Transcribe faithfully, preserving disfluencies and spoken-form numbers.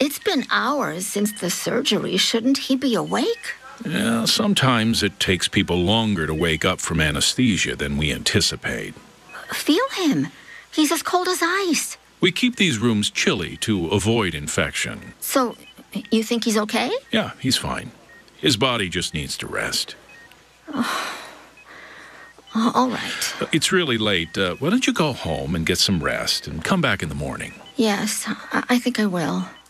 It's been hours since the surgery. Shouldn't he be awake? Yeah, sometimes it takes people longer to wake up from anesthesia than we anticipate. Feel him. He's as cold as ice. We keep these rooms chilly to avoid infection. So, you think he's okay? Yeah, he's fine. His body just needs to rest. Oh. All right. It's really late. Uh, why don't you go home and get some rest and come back in the morning? Yes, I, I think I will.